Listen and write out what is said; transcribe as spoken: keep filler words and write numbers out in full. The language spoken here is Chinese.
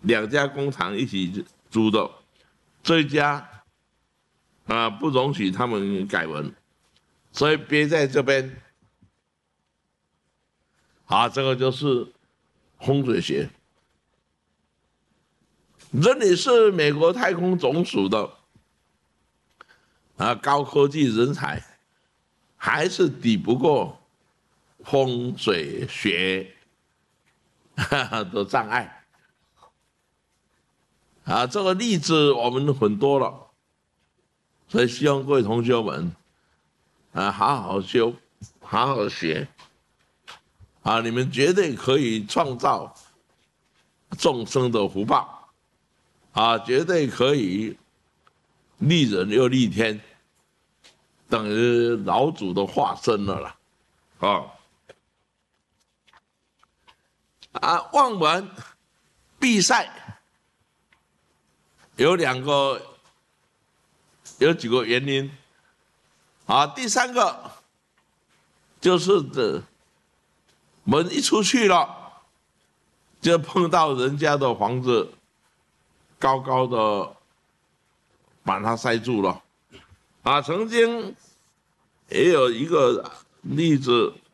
两家工厂一起租的，这一家啊不容许他们改文，所以憋在这边。好，这个就是风水学。这里是美国太空总署的啊高科技人才，还是抵不过风水学的障碍啊！这个例子我们很多了，所以希望各位同学们啊好好修，好好学啊，你们绝对可以创造众生的福报啊，绝对可以利人又利天，等于老祖的化身了啦，啊啊，望文避晒有两个，有几个原因啊。第三个就是这门一出去了，就碰到人家的房子，高高的把它塞住了啊。曾经也有一个例子